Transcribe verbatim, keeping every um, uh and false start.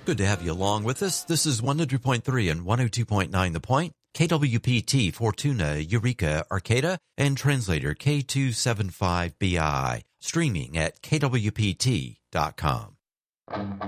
Good to have you along with us. This is one hundred point three and one oh two point nine The Point, K W P T Fortuna, Eureka, Arcata, and translator K two seventy-five B I, streaming at K W P T dot com.